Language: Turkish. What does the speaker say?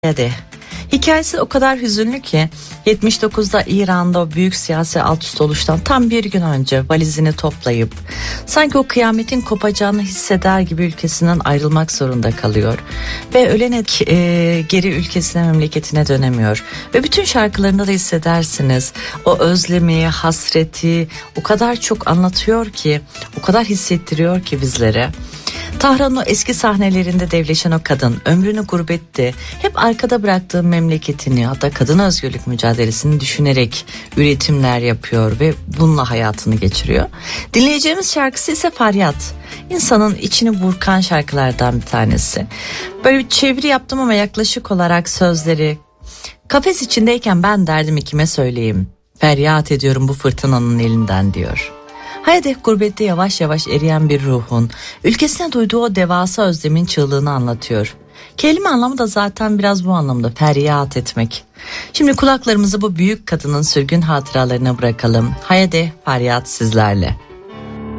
Hadi. Hikayesi o kadar hüzünlü ki 79'da İran'da o büyük siyasi alt üst oluştan tam bir gün önce valizini toplayıp sanki o kıyametin kopacağını hisseder gibi ülkesinden ayrılmak zorunda kalıyor ve ölene geri ülkesine, memleketine dönemiyor ve bütün şarkılarında da hissedersiniz o özlemi, hasreti o kadar çok anlatıyor ki, o kadar hissettiriyor ki bizlere. Tahran'ın o eski sahnelerinde devleşen o kadın ömrünü gurbette hep arkada bıraktığı memleketini, hatta kadın özgürlük mücadelesini düşünerek üretimler yapıyor ve bununla hayatını geçiriyor. Dinleyeceğimiz şarkısı ise Feryat. İnsanın içini burkan şarkılardan bir tanesi. Böyle bir çeviri yaptım ama yaklaşık olarak sözleri: kafes içindeyken ben derdimi kime söyleyeyim? Feryat ediyorum bu fırtınanın elinden diyor. Haydi gurbette yavaş yavaş eriyen bir ruhun ülkesine duyduğu o devasa özlemin çığlığını anlatıyor. Kelime anlamı da zaten biraz bu anlamda, feryat etmek. Şimdi kulaklarımızı bu büyük kadının sürgün hatıralarına bırakalım. Haydi feryat sizlerle.